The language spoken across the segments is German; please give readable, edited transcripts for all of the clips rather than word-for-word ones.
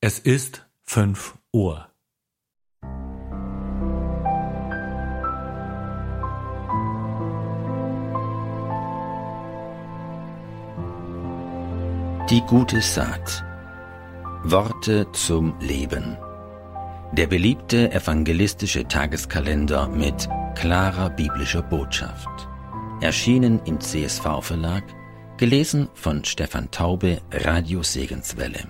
Es ist 5 Uhr. Die gute Saat. Worte zum Leben. Der beliebte evangelistische Tageskalender mit klarer biblischer Botschaft. Erschienen im CSV-Verlag, gelesen von Stefan Taube, Radio Segenswelle.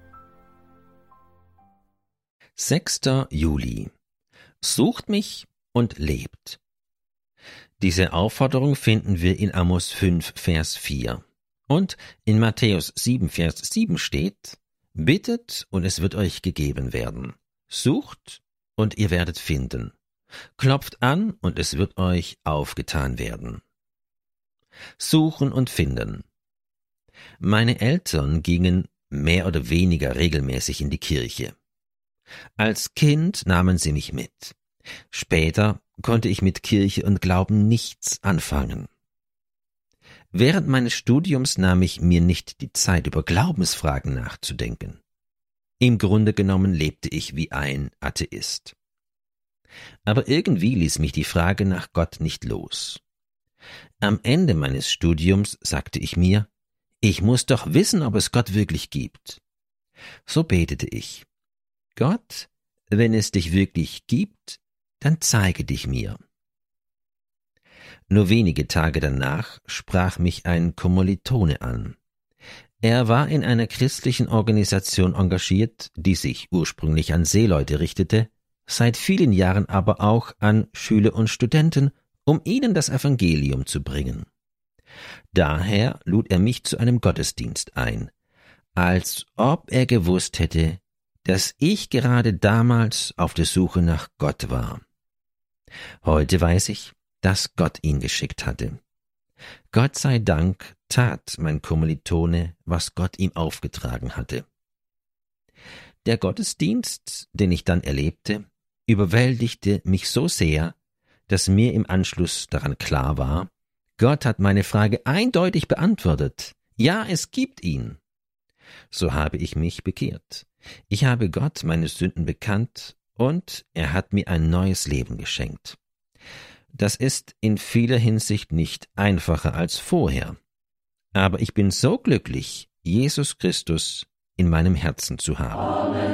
6. Juli. Sucht mich und lebt. Diese Aufforderung finden wir in Amos 5, Vers 4. Und in Matthäus 7, Vers 7 steht: Bittet und es wird euch gegeben werden. Sucht und ihr werdet finden. Klopft an und es wird euch aufgetan werden. Suchen und finden. Meine Eltern gingen mehr oder weniger regelmäßig in die Kirche. Als Kind nahmen sie mich mit. Später konnte ich mit Kirche und Glauben nichts anfangen. Während meines Studiums nahm ich mir nicht die Zeit, über Glaubensfragen nachzudenken. Im Grunde genommen lebte ich wie ein Atheist. Aber irgendwie ließ mich die Frage nach Gott nicht los. Am Ende meines Studiums sagte ich mir, ich muss doch wissen, ob es Gott wirklich gibt. So betete ich: Gott, wenn es dich wirklich gibt, dann zeige dich mir. Nur wenige Tage danach sprach mich ein Kommilitone an. Er war in einer christlichen Organisation engagiert, die sich ursprünglich an Seeleute richtete, seit vielen Jahren aber auch an Schüler und Studenten, um ihnen das Evangelium zu bringen. Daher lud er mich zu einem Gottesdienst ein, als ob er gewusst hätte, dass ich gerade damals auf der Suche nach Gott war. Heute weiß ich, dass Gott ihn geschickt hatte. Gott sei Dank tat mein Kommilitone, was Gott ihm aufgetragen hatte. Der Gottesdienst, den ich dann erlebte, überwältigte mich so sehr, dass mir im Anschluss daran klar war, Gott hat meine Frage eindeutig beantwortet. Ja, es gibt ihn. So habe ich mich bekehrt. Ich habe Gott meine Sünden bekannt und er hat mir ein neues Leben geschenkt. Das ist in vieler Hinsicht nicht einfacher als vorher. Aber ich bin so glücklich, Jesus Christus in meinem Herzen zu haben. Amen.